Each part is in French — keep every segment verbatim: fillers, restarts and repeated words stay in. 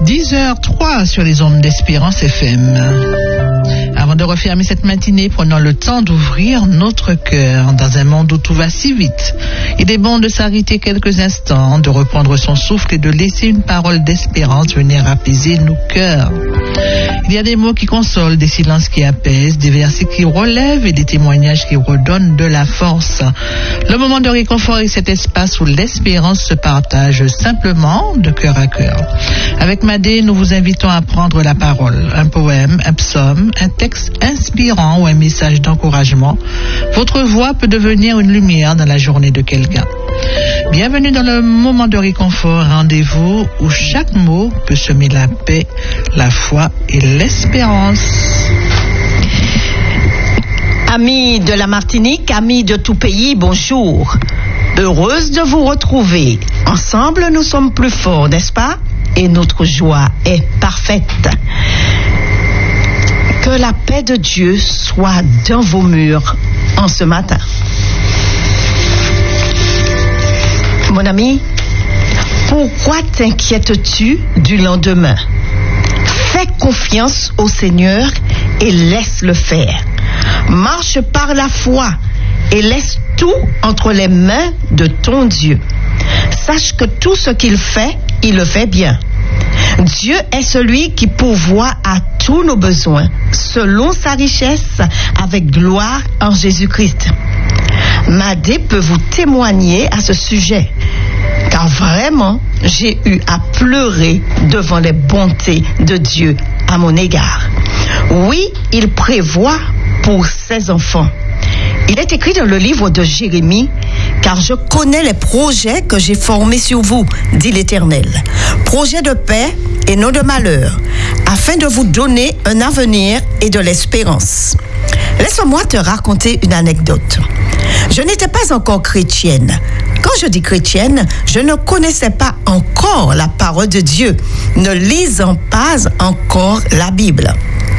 dix heures trois sur les ondes d'Espérance F M. Avant de refermer cette matinée, prenons le temps d'ouvrir notre cœur dans un monde où tout va si vite. Il est bon de s'arrêter quelques instants, de reprendre son souffle et de laisser une parole d'espérance venir apaiser nos cœurs. Il y a des mots qui consolent, des silences qui apaisent, des versets qui relèvent et des témoignages qui redonnent de la force. Le moment de réconfort est cet espace où l'espérance se partage simplement de cœur à cœur. Avec Madé, nous vous invitons à prendre la parole. Un poème, un psaume, un texte inspirant ou un message d'encouragement. Votre voix peut devenir une lumière dans la journée de quelqu'un. Bienvenue dans le moment de réconfort, rendez-vous où chaque mot peut semer la paix, la foi et l'espérance. Amis de la Martinique, amis de tout pays, bonjour. Heureuse de vous retrouver. Ensemble, nous sommes plus forts, n'est-ce pas? Et notre joie est parfaite. Que la paix de Dieu soit dans vos murs en ce matin. Mon ami, pourquoi t'inquiètes-tu du lendemain? Fais confiance au Seigneur et laisse-le faire. Marche par la foi et laisse tout entre les mains de ton Dieu. Sache que tout ce qu'il fait, il le fait bien. Dieu est celui qui pourvoit à tous nos besoins, selon sa richesse, avec gloire en Jésus-Christ. Madé peut vous témoigner à ce sujet, car vraiment, j'ai eu à pleurer devant les bontés de Dieu à mon égard. Oui, il prévoit pour ses enfants. Il est écrit dans le livre de Jérémie, car je connais les projets que j'ai formés sur vous, dit l'Éternel. Projets de paix et non de malheur, afin de vous donner un avenir et de l'espérance. Laisse-moi te raconter une anecdote. Je n'étais pas encore chrétienne. Quand je dis chrétienne, je ne connaissais pas encore la parole de Dieu, ne lisant pas encore la Bible.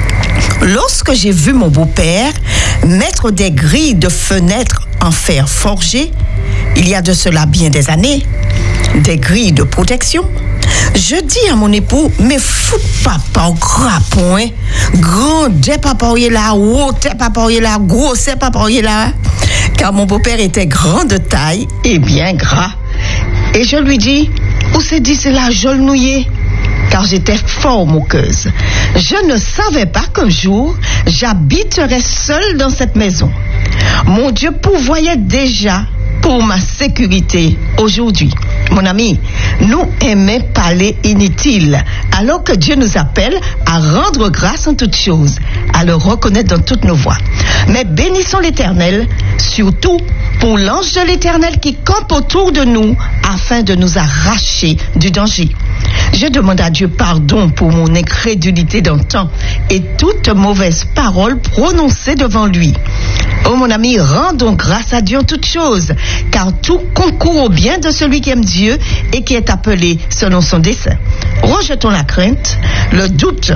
Lorsque j'ai vu mon beau-père mettre des grilles de fenêtres en fer forgé, il y a de cela bien des années, des grilles de protection, je dis à mon époux, mais fous papa au grappon, hein? Grand des papa là, haut des papa là, gros des papa là, car mon beau-père était grand de taille et bien gras. Et je lui dis, où s'est dit c'est la genouillée? Car j'étais fort moqueuse. Je ne savais pas qu'un jour, j'habiterais seule dans cette maison. Mon Dieu pourvoyait déjà pour ma sécurité aujourd'hui. Mon ami, nous aimons parler inutile, alors que Dieu nous appelle à rendre grâce en toutes choses, à le reconnaître dans toutes nos voies. Mais bénissons l'Éternel, surtout pour l'ange de l'Éternel qui campe autour de nous afin de nous arracher du danger. Je demande à Dieu pardon pour mon incrédulité d'antan et toute mauvaise parole prononcée devant lui. Oh mon ami, rendons grâce à Dieu en toutes choses, car tout concourt au bien de celui qui aime Dieu et qui est appelé selon son dessein. Rejetons la crainte, le doute,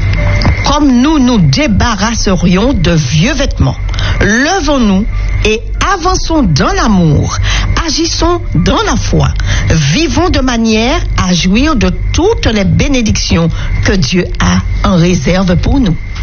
comme nous nous débarrasserions de vieux vêtements. Levons-nous et avançons dans l'amour, agissons dans la foi, vivons de manière à jouir de toutes les bénédictions que Dieu a en réserve pour nous.